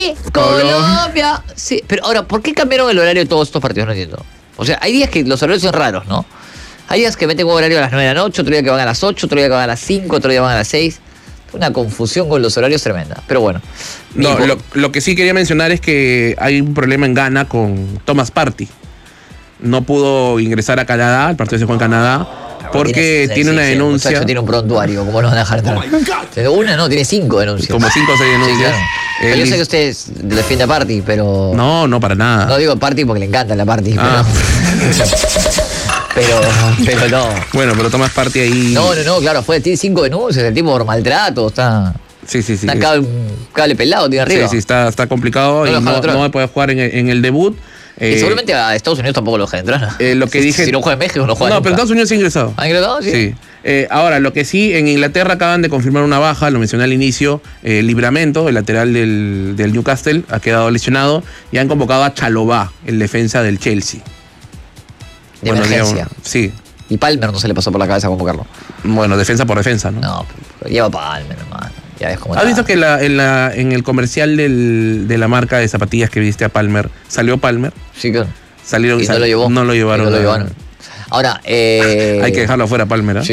Colombia. Sí, pero ahora, ¿por qué cambiaron el horario de todos estos partidos? No entiendo. O sea, hay días que los horarios son raros, ¿no? Hay días que meten un horario a las 9 de la noche, otro día que van a las 8, otro día que van a las 5, otro día van a las 6. Una confusión con los horarios tremenda. Pero bueno. No, lo que sí quería mencionar es que hay un problema en Ghana con Thomas Partey. No pudo ingresar a Canadá, el partido se fue en Canadá, porque tiene una denuncia. Tiene un prontuario, ¿cómo lo van a dejar entrar? Una no, tiene 5 denuncias. Como 5 o 6 denuncias. Sí, claro. Pero yo sé que usted defiende a Partey, pero... No, para nada. No digo Partey porque le encanta la Partey, pero no. Bueno, pero Thomas Partey ahí... No, claro, tiene 5 denuncias, el tipo por maltrato, está... Sí. Está cable pelado, tiene arriba. Sí, está complicado y no puede jugar en el debut. Y seguramente a Estados Unidos tampoco lo deja entrar. Lo que dije... Si no juega en México, no juega. No, pero Estados Unidos sí ha ingresado. ¿Ha ingresado? Sí. Ahora, lo que sí, en Inglaterra acaban de confirmar una baja, lo mencioné al inicio, Livramento, el lateral del Newcastle, ha quedado lesionado y han convocado a Chalobah, el defensa del Chelsea. De emergencia. Digamos, sí. Y Palmer no se le pasó por la cabeza convocarlo. Bueno, defensa por defensa, ¿no? No, pero lleva Palmer, hermano. Ya ves cómo ¿Has visto que en el comercial de la marca de zapatillas que viste a Palmer, salió Palmer? Sí, claro. Salieron y no lo llevó. No lo llevaron. Ahora, hay que dejarlo afuera, Palmer, ¿eh?